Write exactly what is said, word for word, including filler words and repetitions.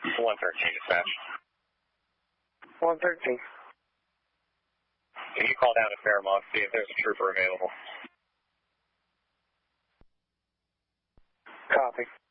one thirteen, dispatch. one thirteen. Can you call down to Fairmont, see if there's a trooper available? Copy.